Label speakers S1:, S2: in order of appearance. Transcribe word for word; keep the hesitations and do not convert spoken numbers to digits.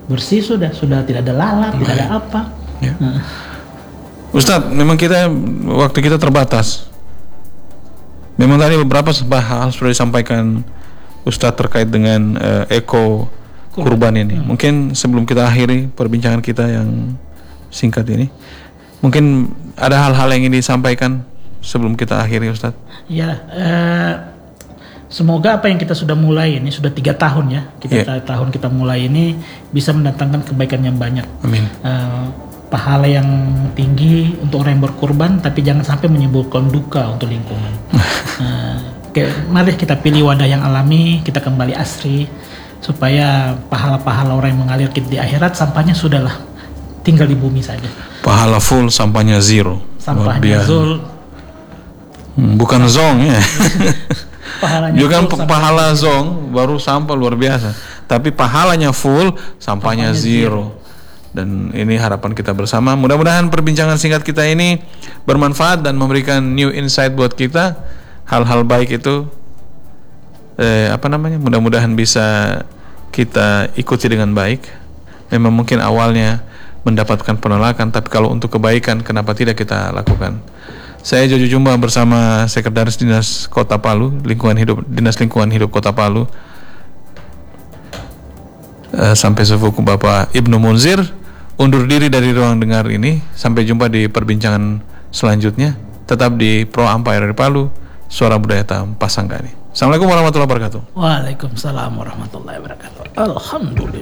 S1: bersih sudah, sudah tidak ada lalat, tidak ada apa.
S2: Ya.
S1: Nah.
S2: Ustadz, memang kita waktu kita terbatas. Memang tadi beberapa hal sudah disampaikan Ustadz terkait dengan uh, eko kurban ini. Hmm. Mungkin sebelum kita akhiri perbincangan kita yang singkat ini, mungkin ada hal-hal yang ingin disampaikan sebelum kita akhiri, Ustadz.
S1: Ya, eh, semoga apa yang kita sudah mulai ini sudah tiga tahun ya, kita yeah. tahun kita mulai ini bisa mendatangkan kebaikan yang banyak.
S2: Amin.
S1: Eh, pahala yang tinggi untuk orang yang berkurban, tapi jangan sampai menimbulkan duka untuk lingkungan. eh, ke, mari kita pilih wadah yang alami, kita kembali asri, supaya pahala-pahala orang yang mengalir di akhirat sampahnya sudahlah tinggal di bumi saja.
S2: Pahala full, sampahnya zero.
S1: Sampahnya zul.
S2: Hmm, bukan zong ya.
S1: Pahalanya
S2: bukan
S1: full,
S2: pahala zong baru sampah luar biasa, tapi pahalanya full, sampahnya, sampahnya zero. zero. Dan ini harapan kita bersama. Mudah-mudahan perbincangan singkat kita ini bermanfaat dan memberikan new insight buat kita. Hal-hal baik itu eh, apa namanya? Mudah-mudahan bisa kita ikuti dengan baik. Memang mungkin awalnya mendapatkan penolakan, tapi kalau untuk kebaikan kenapa tidak kita lakukan? Saya Jojo Jumba bersama Sekretaris Dinas Kota Palu, Lingkungan Hidup Dinas Lingkungan Hidup Kota Palu, uh, sampai sepuku Bapak Ibnu Munzir, undur diri dari ruang dengar ini. Sampai jumpa di perbincangan selanjutnya. Tetap di Pro Ampire dari Palu, Suara Budaya Tam Pasanggani. Assalamualaikum warahmatullahi wabarakatuh.
S1: Waalaikumsalam warahmatullahi wabarakatuh. Alhamdulillah.